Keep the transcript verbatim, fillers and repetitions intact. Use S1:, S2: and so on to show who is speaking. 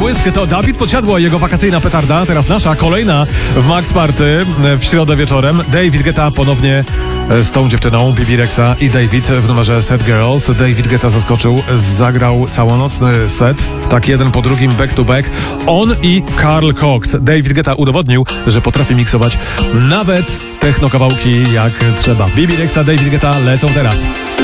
S1: błysk to Dawid Podsiadło, jego wakacyjna petarda. Teraz nasza, kolejna w Max Party w środę wieczorem. David Guetta ponownie z tą dziewczyną, Bibi Rexa i David w numerze Set Girls. David Guetta zaskoczył, zagrał całonocny set, tak jeden po drugim, back to back. On i Carl Cox. David Guetta udowodnił, że potrafi miksować nawet techno kawałki jak trzeba. Bibi Rexa, David Guetta lecą teraz.